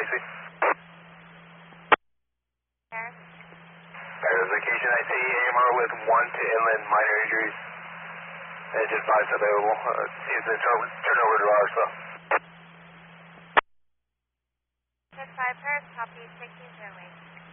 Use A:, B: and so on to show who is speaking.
A: Taxi.
B: Paris.
A: Paris Vacation IT, AMR with 1 to inland, minor injuries. Engine 5's available. Seems to turn over to ours, so.
B: Jet 5 Paris, copy, 16 Airways.